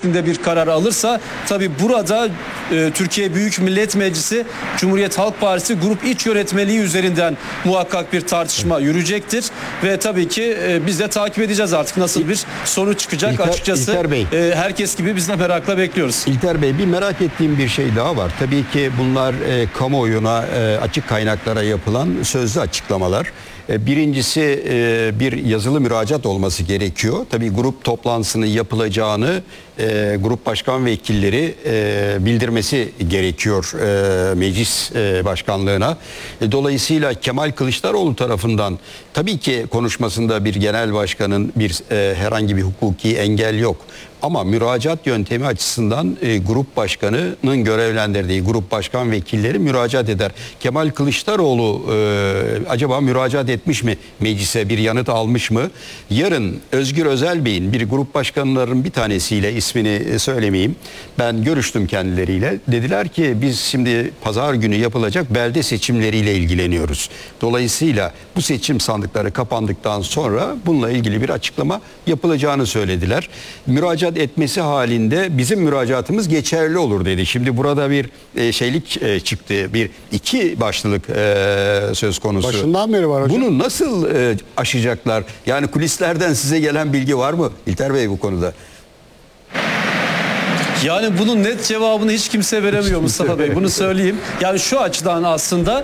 şeklinde bir karar alırsa tabii burada Türkiye Büyük Millet Meclisi Cumhuriyet Halk Partisi grup iç yönetmeliği üzerinden muhakkak bir tartışma yürüyecektir ve tabii ki biz de takip edeceğiz artık nasıl bir sonuç çıkacak. Açıkçası İlter Bey, herkes gibi biz de merakla bekliyoruz. İlter Bey, bir merak ettiğim bir şey daha var. Tabii ki bunlar kamuoyuna, açık kaynaklara yapılan sözlü açıklamalar. Birincisi bir yazılı müracaat olması gerekiyor. Tabii grup toplantısının yapılacağını grup başkan vekilleri bildirmesi gerekiyor meclis başkanlığına. Dolayısıyla Kemal Kılıçdaroğlu tarafından tabii ki konuşmasında bir genel başkanın herhangi bir hukuki engel yok. Ama müracaat yöntemi açısından grup başkanının görevlendirdiği grup başkan vekilleri müracaat eder. Kemal Kılıçdaroğlu acaba müracaat etmiş mi meclise, bir yanıt almış mı? Yarın Özgür Özel Bey'in bir grup başkanlarının bir tanesiyle, ismini söylemeyeyim, ben görüştüm kendileriyle. Dediler ki biz şimdi pazar günü yapılacak belde seçimleriyle ilgileniyoruz. Dolayısıyla bu seçim sandıkları kapandıktan sonra bununla ilgili bir açıklama yapılacağını söylediler. Müracaat etmesi halinde bizim müracaatımız geçerli olur dedi. Şimdi burada bir şeylik çıktı. İki başlılık söz konusu. Başından beri var hocam. Bunu nasıl aşacaklar? Yani kulislerden size gelen bilgi var mı İlter Bey bu konuda? Yani bunun net cevabını hiç kimse veremiyor Mustafa Bey. Bunu söyleyeyim. Yani şu açıdan aslında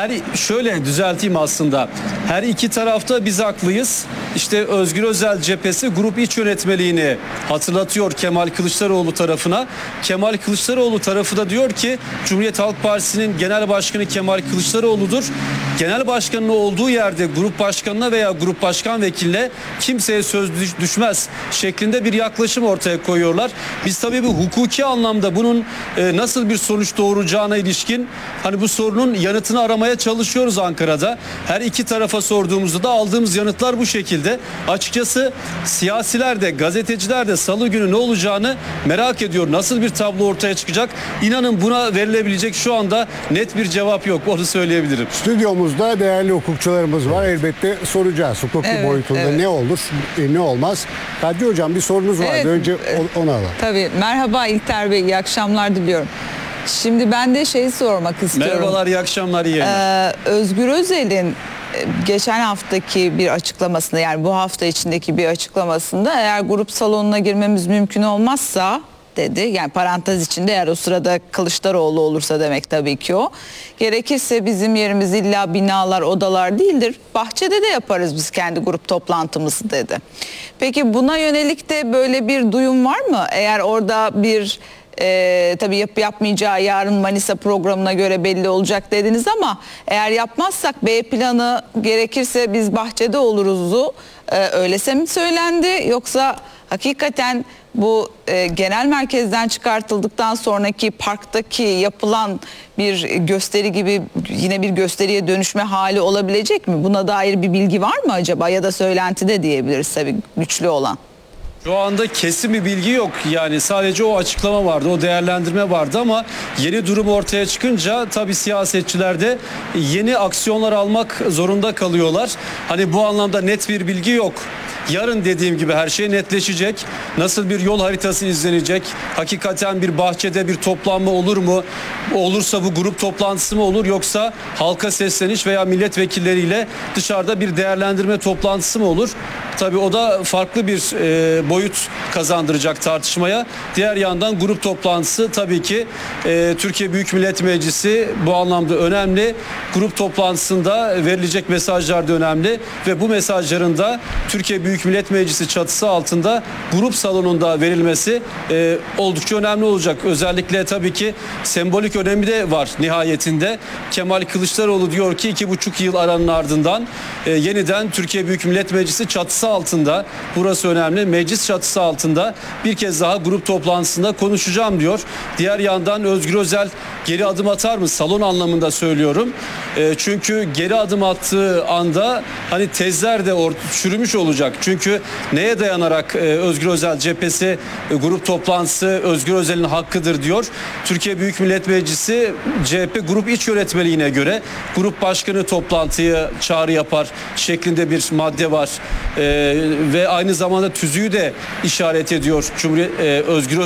şöyle düzelteyim aslında. Her iki tarafta biz haklıyız. İşte Özgür Özel cephesi grup iç yönetmeliğini hatırlatıyor Kemal Kılıçdaroğlu tarafına. Kemal Kılıçdaroğlu tarafı da diyor ki Cumhuriyet Halk Partisi'nin genel başkanı Kemal Kılıçdaroğlu'dur. Genel başkanının olduğu yerde grup başkanına veya grup başkan vekiline kimseye söz düşmez şeklinde bir yaklaşım ortaya koyuyorlar. Biz tabii bu hukuki anlamda bunun nasıl bir sonuç doğuracağına ilişkin hani bu sorunun yanıtını aramaya çalışıyoruz Ankara'da. Her iki tarafa sorduğumuzda da aldığımız yanıtlar bu şekilde. Açıkçası siyasiler de gazeteciler de salı günü ne olacağını merak ediyor. Nasıl bir tablo ortaya çıkacak? İnanın buna verilebilecek şu anda net bir cevap yok. Onu söyleyebilirim. Stüdyomuzda değerli hukukçularımız var. Elbette soracağız. Hukuki boyutunda ne olur, ne olmaz. Kadri Hocam bir sorunuz vardı. Önce onu alalım. Tabii. Merhaba İlter Bey. İyi akşamlar diliyorum. Şimdi ben de şeyi sormak istiyorum. Merhabalar, iyi akşamlar, iyi yayınlar. Özgür Özel'in geçen haftaki bir açıklamasında, yani bu hafta içindeki bir açıklamasında eğer grup salonuna girmemiz mümkün olmazsa dedi. Yani parantez içinde eğer o sırada Kılıçdaroğlu olursa demek tabii ki o. Gerekirse bizim yerimiz illa binalar, odalar değildir. Bahçede de yaparız biz kendi grup toplantımızı dedi. Peki buna yönelik de böyle bir duyum var mı? Eğer orada bir tabii yapmayacağı yarın Manisa programına göre belli olacak dediniz ama eğer yapmazsak B planı gerekirse biz bahçede oluruz'u öylese mi söylendi, yoksa hakikaten bu genel merkezden çıkartıldıktan sonraki parktaki yapılan bir gösteri gibi yine bir gösteriye dönüşme hali olabilecek mi? Buna dair bir bilgi var mı acaba, ya da söylentide diyebiliriz tabii güçlü olan. Şu anda kesin bir bilgi yok. Yani sadece o açıklama vardı, o değerlendirme vardı ama yeni durum ortaya çıkınca tabii siyasetçiler de yeni aksiyonlar almak zorunda kalıyorlar. Hani bu anlamda net bir bilgi yok. Yarın dediğim gibi her şey netleşecek. Nasıl bir yol haritası izlenecek? Hakikaten bir bahçede bir toplanma olur mu? Olursa bu grup toplantısı mı olur, yoksa halka sesleniş veya milletvekilleriyle dışarıda bir değerlendirme toplantısı mı olur? Tabii o da farklı bir boyut kazandıracak tartışmaya. Diğer yandan grup toplantısı tabii ki Türkiye Büyük Millet Meclisi bu anlamda önemli. Grup toplantısında verilecek mesajlar da önemli ve bu mesajların da Türkiye Büyük Millet Meclisi çatısı altında grup salonunda verilmesi oldukça önemli olacak. Özellikle tabii ki sembolik önemi de var nihayetinde. Kemal Kılıçdaroğlu diyor ki 2,5 yıl aranın ardından yeniden Türkiye Büyük Millet Meclisi çatısı altında, burası önemli, meclis çatısı altında bir kez daha grup toplantısında konuşacağım diyor. Diğer yandan Özgür Özel geri adım atar mı? Salon anlamında söylüyorum. Çünkü geri adım attığı anda hani tezler de çürümüş olacak. Çünkü neye dayanarak Özgür Özel cephesi grup toplantısı Özgür Özel'in hakkıdır diyor. Türkiye Büyük Millet Meclisi CHP grup iç yönetmeliğine göre grup başkanı toplantıya çağrı yapar şeklinde bir madde var. Ve aynı zamanda tüzüğü de işaret ediyor Özgür